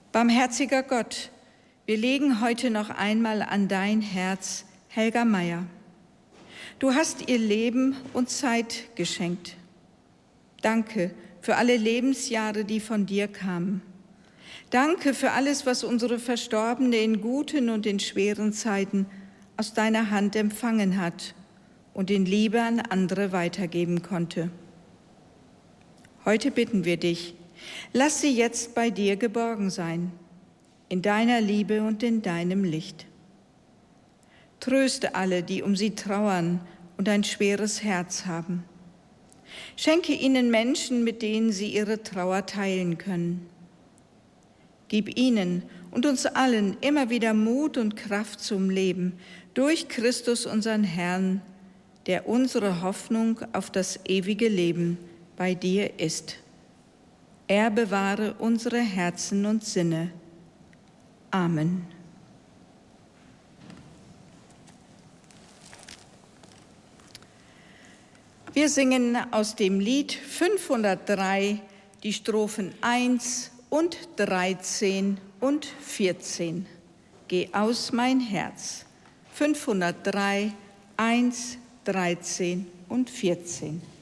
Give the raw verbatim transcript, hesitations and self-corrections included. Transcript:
Barmherziger Gott, wir legen heute noch einmal an dein Herz Helga Meier. Du hast ihr Leben und Zeit geschenkt. Danke für alle Lebensjahre, die von dir kamen. Danke für alles, was unsere Verstorbene in guten und in schweren Zeiten aus deiner Hand empfangen hat und in Liebe an andere weitergeben konnte. Heute bitten wir dich, lass sie jetzt bei dir geborgen sein, in deiner Liebe und in deinem Licht. Tröste alle, die um sie trauern und ein schweres Herz haben. Schenke ihnen Menschen, mit denen sie ihre Trauer teilen können. Gib ihnen und uns allen immer wieder Mut und Kraft zum Leben durch Christus, unseren Herrn, der unsere Hoffnung auf das ewige Leben bei dir ist. Er bewahre unsere Herzen und Sinne. Amen. Wir singen aus dem Lied fünfhundertdrei die Strophen eins und dreizehn und vierzehn. Geh aus mein Herz. fünfhundertdrei, eins, dreizehn und vierzehn.